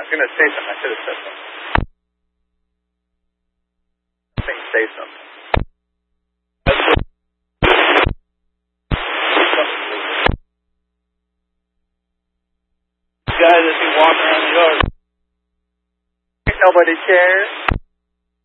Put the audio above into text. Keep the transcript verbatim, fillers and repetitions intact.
was going to say something. I should have said something. I think say something. Guy that's been walking around the yard. Nobody cares.